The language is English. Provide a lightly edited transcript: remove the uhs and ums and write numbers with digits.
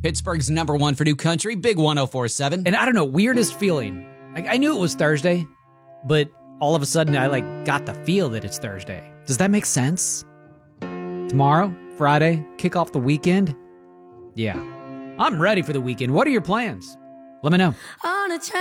Pittsburgh's number one for new country, Big 104.7. And I don't know, weirdest feeling. Like, I knew it was Thursday, but all of a sudden I got the feel that it's Thursday. Does that make sense? Tomorrow, Friday, kick off the weekend? Yeah. I'm ready for the weekend. What are your plans? Let me know.